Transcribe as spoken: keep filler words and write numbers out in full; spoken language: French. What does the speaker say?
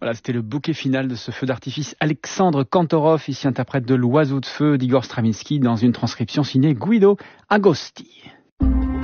Voilà, c'était le bouquet final de ce feu d'artifice. Alexandre Kantorov, ici interprète de l'Oiseau de feu d'Igor Stravinsky dans une transcription signée Guido Agosti.